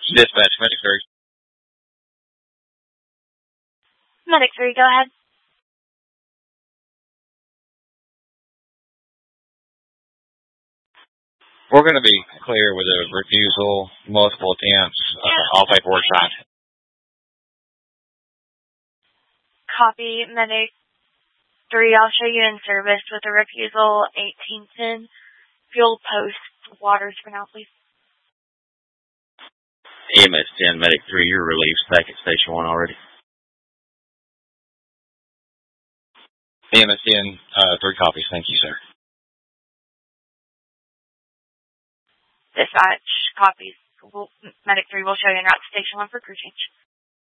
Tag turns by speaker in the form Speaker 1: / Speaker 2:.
Speaker 1: Dispatch, Medic 3.
Speaker 2: Medic 3, go ahead.
Speaker 1: We're going to be clear with a refusal, multiple attempts, all paperwork signed.
Speaker 2: Copy, Medic 3. I'll show you in service with a refusal, 1810. Fuel post, waters for now, please.
Speaker 1: EMS 10, Medic 3, you're relieved. Back at Station 1 already. EMS 10, 3 copies. Thank you, sir.
Speaker 2: Dispatch, copies. Medic 3 will show you en route to Station 1 for crew change.